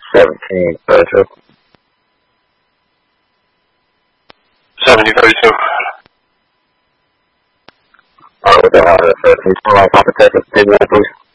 1732. 7032. With the can you tell Papa Texas, take one, please?